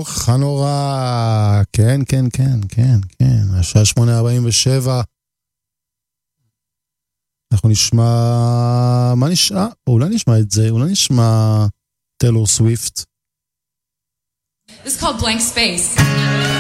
החינוך הנורא. כן, כן, כן, כן, כן. השעה 8:47. אנחנו נשמע... מה נשמע? אולי נשמע את זה. אולי נשמע טיילור סוויפט. This is called Blank Space.